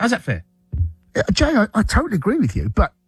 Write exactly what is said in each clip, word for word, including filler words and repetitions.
How's that fair? Uh, Jay, I, I totally agree with you, but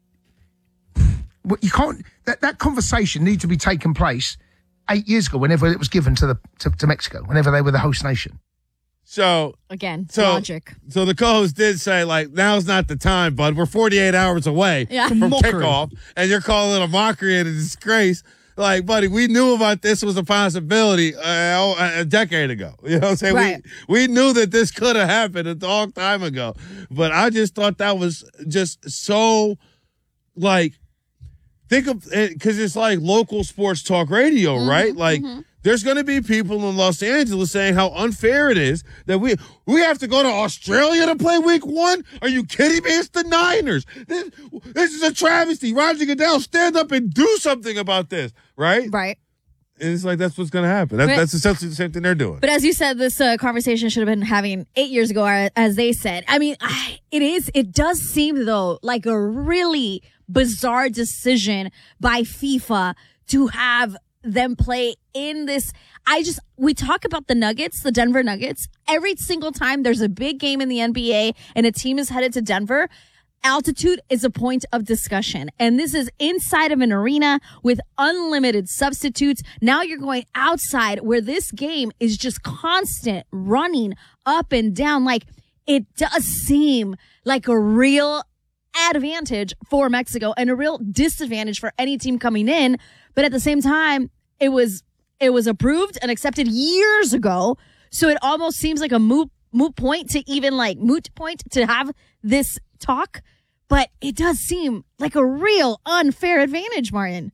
what you can't. That, that conversation needs to be taking place eight years ago, whenever it was given to the to, to Mexico, whenever they were the host nation. So again, so, logic. So the co-host did say, like, now's not the time, bud. We're forty-eight hours away yeah. from Mockery. kickoff, and you're calling it a mockery and a disgrace. Like, buddy, we knew about this was a possibility uh, a decade ago. You know what I'm saying? Right. We, we knew that this could have happened a long time ago. But I just thought that was just so, like, think of it, because it's like local sports talk radio, mm-hmm, right? Like, mm-hmm. There's going to be people in Los Angeles saying how unfair it is that we we have to go to Australia to play week one. Are you kidding me? It's the Niners. This, this is a travesty. Roger Goodell, stand up and do something about this, right? Right. And it's like, that's what's going to happen. That, but, that's essentially the same thing they're doing. But as you said, this uh, conversation should have been having eight years ago, as they said. I mean, I, it is. It does seem, though, like a really bizarre decision by FIFA to have them play in this. I just, we talk about the Nuggets, the Denver Nuggets. Every single time there's a big game in the N B A and a team is headed to Denver, altitude is a point of discussion. And this is inside of an arena with unlimited substitutes. Now you're going outside where this game is just constant running up and down. Like, it does seem like a real advantage for Mexico and a real disadvantage for any team coming in. But at the same time, it was it was approved and accepted years ago. So it almost seems like a moot moot point to even like moot point to have this talk. But it does seem like a real unfair advantage, Martin.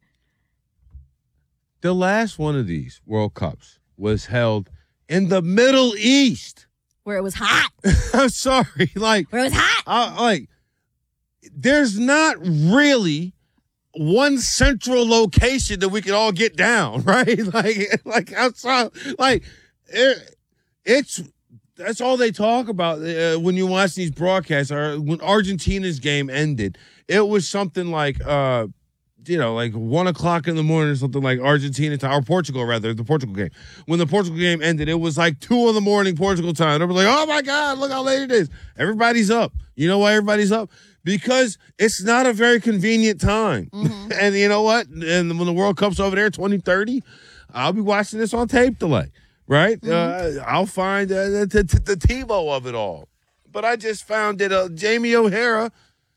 The last one of these World Cups was held in the Middle East, where it was hot. I'm sorry, like where it was hot. Uh, like there's not really one central location that we could all get down, right? Like, like outside, like it, it's that's all they talk about uh, when you watch these broadcasts. Or when Argentina's game ended, it was something like, uh, you know, like one o'clock in the morning or something, like Argentina time, or Portugal rather, the Portugal game. When the Portugal game ended, it was like two in the morning Portugal time. They were like, "Oh my God, look how late it is!" Everybody's up. You know why everybody's up? Because it's not a very convenient time. Mm-hmm. And you know what? And when the World Cup's over there, twenty thirty, I'll be watching this on tape delay, right? Mm-hmm. Uh, I'll find uh, the, the, the TiVo of it all. But I just found that uh, Jamie O'Hara,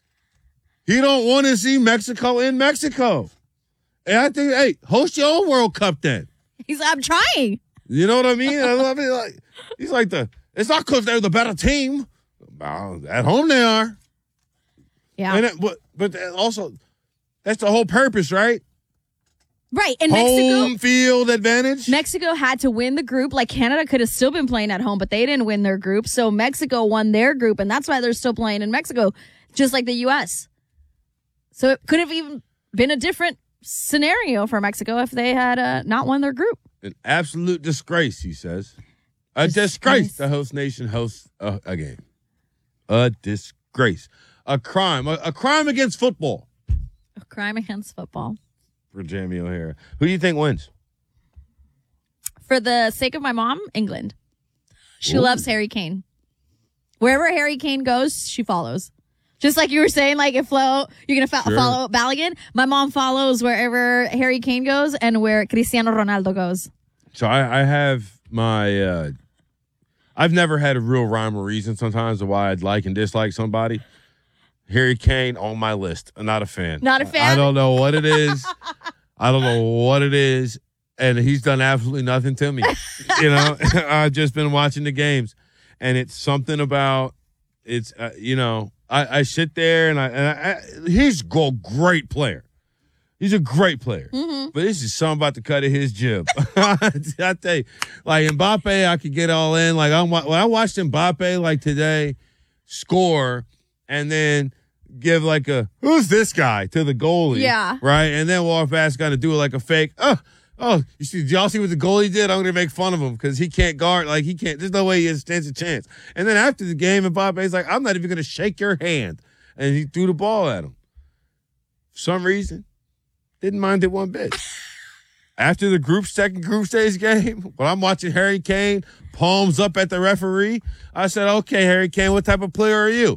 he don't want to see Mexico in Mexico. And I think, hey, host your own World Cup then. He's like, I'm trying. You know what I mean? I mean, like, he's like, the. it's not because they're the better team. Uh, at home they are. Yeah. And it, but, but also, that's the whole purpose, right? Right. And home Mexico, field advantage. Mexico had to win the group. Like, Canada could have still been playing at home, but they didn't win their group. So Mexico won their group, and that's why they're still playing in Mexico, just like the U S. So it could have even been a different scenario for Mexico if they had uh, not won their group. An absolute disgrace, he says. A disgrace, disgrace the host nation hosts a, a game. A disgrace. A crime. A, a crime against football. A crime against football. For Jamie O'Hara. Who do you think wins? For the sake of my mom, England. She Ooh. loves Harry Kane. Wherever Harry Kane goes, she follows. Just like you were saying, like if Flo, you're going to fo- sure. follow Balogun. My mom follows wherever Harry Kane goes and where Cristiano Ronaldo goes. So I, I have my, uh, I've never had a real rhyme or reason sometimes of why I'd like and dislike somebody. Harry Kane on my list. I'm not a fan. Not a fan? I don't know what it is. I don't know what it is. And he's done absolutely nothing to me. You know, I've just been watching the games. And it's something about, it's, uh, you know, I, I sit there and I, and I, I he's a great player. He's a great player. Mm-hmm. But this is something about the cut of his jib. I tell you, like Mbappe, I could get all in. Like I'm, when I watched Mbappe like today score and then give like a, who's this guy to the goalie? Yeah. Right? And then walk fast, got to do it like a fake. Oh, oh, you see, did y'all see what the goalie did? I'm going to make fun of him because he can't guard. Like, he can't, there's no way he stands a chance. And then after the game, Mbappe's like, I'm not even going to shake your hand. And he threw the ball at him. For some reason, didn't mind it one bit. After the group, second group stage game, when I'm watching Harry Kane, palms up at the referee, I said, okay, Harry Kane, what type of player are you?